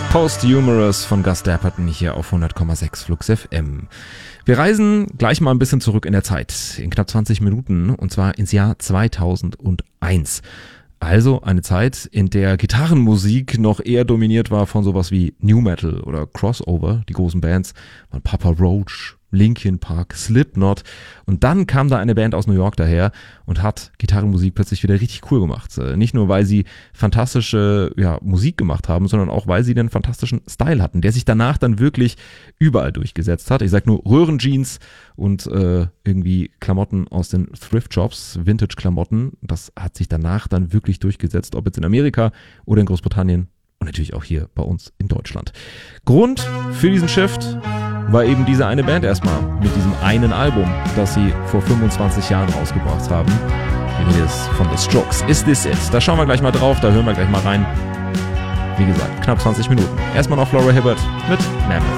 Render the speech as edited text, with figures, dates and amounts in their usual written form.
Posthumorous von Gus Dapperton hier auf 100,6 Flux FM. Wir reisen gleich mal ein bisschen zurück in der Zeit, in knapp 20 Minuten, und zwar ins Jahr 2001. Also eine Zeit, in der Gitarrenmusik noch eher dominiert war von sowas wie New Metal oder Crossover. Die großen Bands waren Papa Roach, Linkin Park, Slipknot, und dann kam da eine Band aus New York daher und hat Gitarrenmusik plötzlich wieder richtig cool gemacht. Nicht nur, weil sie fantastische Musik gemacht haben, sondern auch, weil sie einen fantastischen Style hatten, der sich danach dann wirklich überall durchgesetzt hat. Ich sag nur Röhrenjeans und irgendwie Klamotten aus den Thrift-Shops, Vintage-Klamotten. Das hat sich danach dann wirklich durchgesetzt, ob jetzt in Amerika oder in Großbritannien und natürlich auch hier bei uns in Deutschland. Grund für diesen Shift war eben diese eine Band erstmal mit diesem einen Album, das sie vor 25 Jahren rausgebracht haben. Hier ist von The Strokes, Is This It? Da schauen wir gleich mal drauf, da hören wir gleich mal rein. Wie gesagt, knapp 20 Minuten. Erstmal noch Laura Hibbert mit Mammoth.